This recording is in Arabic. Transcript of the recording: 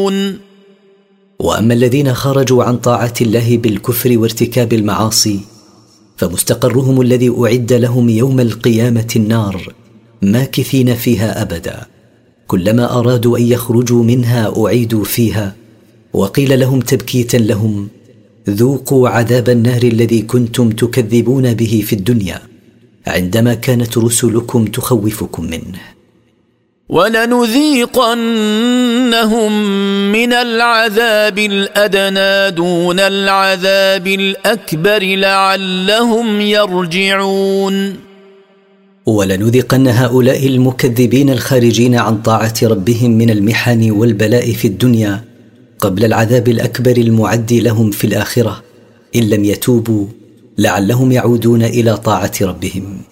وأما الذين خرجوا عن طاعة الله بالكفر وارتكاب المعاصي فمستقرهم الذي أعد لهم يوم القيامة النار ماكثين فيها أبدا، كلما أرادوا أن يخرجوا منها أعيدوا فيها، وقيل لهم تبكيتا لهم: ذوقوا عذاب النار الذي كنتم تكذبون به في الدنيا عندما كانت رسلكم تخوفكم منه. ولنذيقنهم من العذاب الأدنى دون العذاب الأكبر لعلهم يرجعون. ولنذيقن هؤلاء المكذبين الخارجين عن طاعة ربهم من المحن والبلاء في الدنيا قبل العذاب الأكبر المعد لهم في الآخرة إن لم يتوبوا لعلهم يعودون إلى طاعة ربهم.